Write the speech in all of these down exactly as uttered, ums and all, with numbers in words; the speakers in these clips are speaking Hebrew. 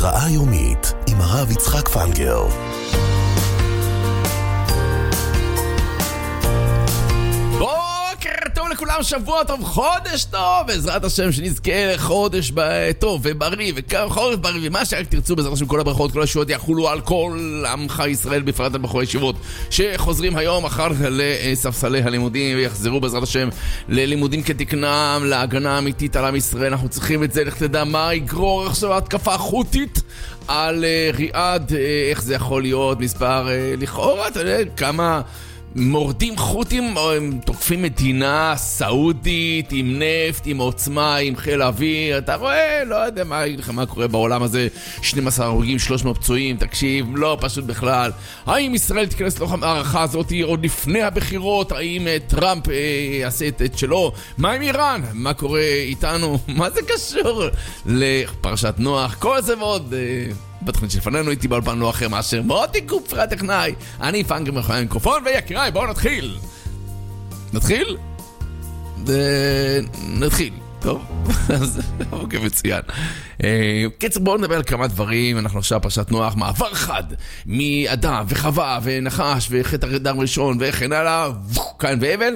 הכרעה יומית עם הרב יצחק פנגר. בוקר טוב לכולם, שבוע טוב, חודש טוב, בעזרת השם שנזכה לחודש טוב ובריא וחורף בריא ומה שרק תרצו, בעזרת השם כל הברכות, כל השועות יחולו על כל עמך ישראל, בפרט על בחורי ישיבות שחוזרים היום אחר לספסלי הלימודים ויחזרו בעזרת השם ללימודים כתקנם, להגנה אמיתית על עם ישראל. אנחנו צריכים את זה, לך תדע מה יגרור עכשיו התקפה חותית על ריאד, איך זה יכול להיות, מספר לכאורה, אתה יודע כמה מורדים חותים, או הם תוקפים מדינה סעודית עם נפט, עם עוצמה, עם חיל אוויר. אתה רואה, לא יודע מה, מה קורה בעולם הזה, שנים עשר הרוגים, שלוש מאות פצועים. תקשיב, לא פשוט בכלל. האם ישראל תיכנס לתוך המערכה הזאת עוד לפני הבחירות? האם טראמפ אה, יעשה את, את שלו? מה עם איראן? מה קורה איתנו? מה זה קשור לפרשת נוח? כל זה ועוד אה, בתוכנית שלפנינו. איתי באולפן לא אחר מאשר מוטי קופר הטכנאי, אני פנגר מאחורי המיקרופון, ויקיריי בואו נתחיל נתחיל? נתחיל טוב, אז אוקיי, מצוין. קצר, בואו נדבר על כמה דברים. אנחנו עכשיו פרשת נוח, מעבר חד מאדם וחווה ונחש וחטא האדם ראשון וכן הלאה, כאן והבל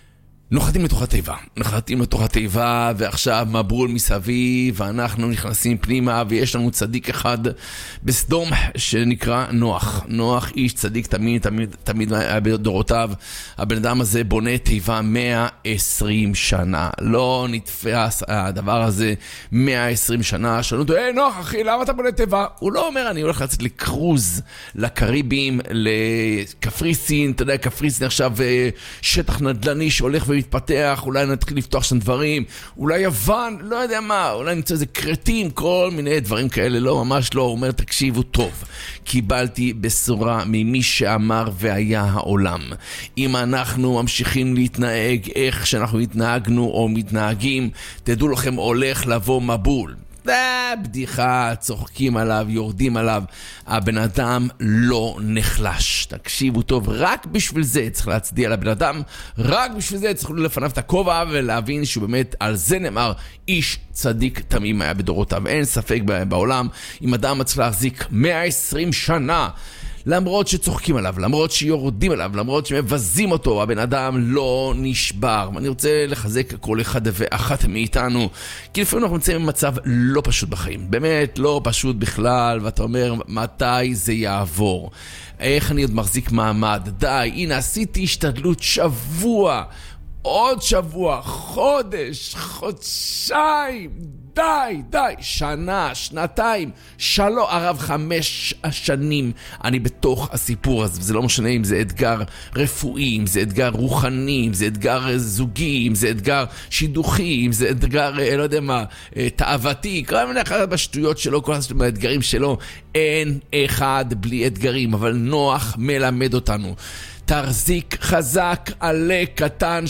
נוחתים לתוך התיבה, נוחתים לתוך התיבה, ועכשיו מבול מסביב, ואנחנו נכנסים פנימה, ויש לנו צדיק אחד בסדום שנקרא נוח. נוח איש צדיק תמיד, תמיד, תמיד בדורותיו. הבן אדם הזה בונה תיבה מאה ועשרים שנה. לא נתפס הדבר הזה מאה ועשרים שנה. שאלו אותו, היי נוח אחי, למה אתה בונה תיבה? הוא לא אומר, אני הולך לצאת לקרוז, לקריבים, לקפריסין. אתה יודע, קפריסין עכשיו שטח נדל"ני שהולך ו מתפתח, אולי נתחיל לפתוח שם דברים, אולי יוון, לא יודע מה, אולי נמצא איזה קרטים, כל מיני דברים כאלה. לא, ממש לא. הוא אומר, תקשיבו טוב, קיבלתי בשורה ממי שאמר והיה העולם. אם אנחנו ממשיכים להתנהג איך שאנחנו התנהגנו או מתנהגים, תדעו לכם, הולך לבוא מבול. זה בדיחה, צוחקים עליו, יורדים עליו. הבן אדם לא נחלש. תקשיבו טוב, רק בשביל זה צריך להצדיע לבן אדם, רק בשביל זה צריך לפניו את הכובע ולהבין שהוא באמת, על זה נאמר, איש צדיק תמים היה בדורותיו. אין ספק בעולם, אם אדם מצליח להחזיק מאה ועשרים שנה, למרות שצוחקים עליו, למרות שיורדים עליו, למרות שמבזים אותו, הבן אדם לא נשבר. ואני רוצה לחזק כל אחד ואחת מאיתנו, כי לפעמים אנחנו נמצאים במצב לא פשוט בחיים, באמת לא פשוט בכלל, ואתה אומר, מתי זה יעבור? איך אני עוד מחזיק מעמד? די, הנה עשיתי השתדלות שבוע, עוד שבוע, חודש, חודשיים, די, די, שנה, שנתיים, שלוש, ערב חמש שנים אני בתוך הסיפור הזה. וזה לא משנה אם זה אתגר רפואי, אם זה אתגר רוחני, אם זה אתגר זוגי, אם זה אתגר שידוכי, אם זה אתגר, לא יודע מה, תאוותי, כל מיני אחת בשטויות שלו, כל מיני האתגרים שלו. אין אחד בלי אתגרים, אבל נוח מלמד אותנו, תחזיק חזק עלה קטן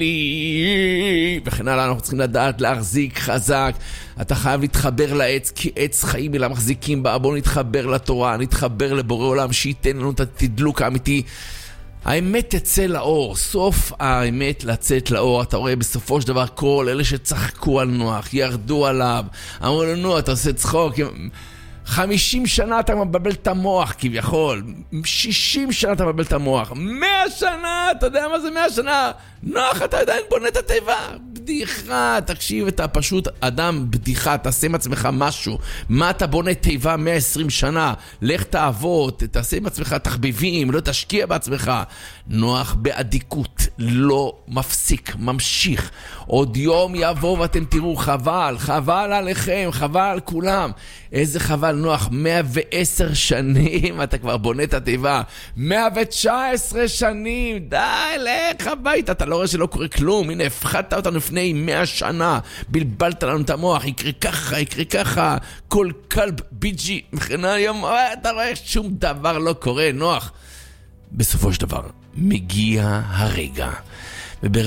שלי, וכן הלאה. אנחנו צריכים לדעת להחזיק חזק. אתה חייב להתחבר לעץ, כי עץ חיים אלא מחזיקים בה. בואו נתחבר לתורה, נתחבר לבורא עולם שייתן לנו את התדלוק האמיתי. האמת תצא לאור, סוף האמת לצאת לאור. אתה רואה בסופו של דבר כל אלה שצחקו על נוח, ירדו עליו, אמרו לנו, אתה עושה צחוק. חמישים שנה אתה מבלבל את המוח כביכול, שישים שנה אתה מבלבל את המוח, מאה שנה, אתה יודע מה זה מאה שנה? נוח, אתה עדיין בונה את התיבה. בדיחה, תקשיב, אתה פשוט אדם בדיחה, תעשה עם עצמך משהו. מה אתה בונה תיבה מאה ועשרים שנה? לך תעבוד, תעשה עם עצמך תחביבים, לא תשקיע בעצמך. נוח באדיקות, לא מפסיק, ממשיך. עוד יום יבוא ואתם תראו, חבל, חבל עליכם, חבל על כולם. איזה חבל, נוח, מאה ועשר שנים אתה כבר בונה את התיבה. מאה ותשע עשרה שנים, די, לך הביתה, אתה לא רואה שלא קורה כלום. הנה, הפחדת אותנו לפני מאה שנה, בלבלת לנו את המוח, יקרה ככה, יקרה ככה, כל כלב ביג'י, מכנה היום, אתה רואה שום דבר לא קורה. נוח, בסופו של דבר מגיע הרגע, וברגע